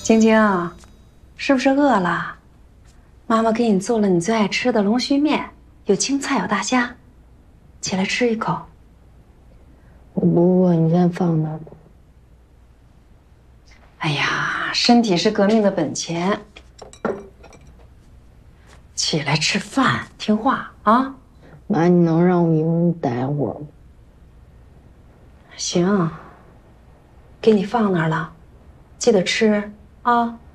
晶晶，是不是饿了？妈妈给你做了你最爱吃的龙须面，有青菜有大虾，起来吃一口。 我不饿，你先放那儿。 哎呀，身体是革命的本钱，起来吃饭，听话啊！ 妈，你能让我一个人待会儿吗？ 行，给你放那儿了，记得吃啊。